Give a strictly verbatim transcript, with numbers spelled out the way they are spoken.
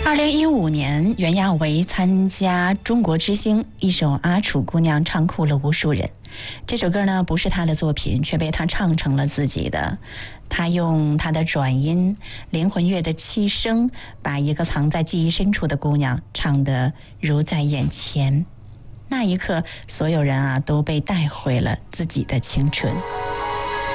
二零一五年，袁娅维参加《中国之星》，一首《阿楚姑娘》唱哭了无数人。这首歌呢，不是她的作品，却被她唱成了自己的。她用她的转音、灵魂乐的气声，把一个藏在记忆深处的姑娘唱得如在眼前。那一刻，所有人啊都被带回了自己的青春。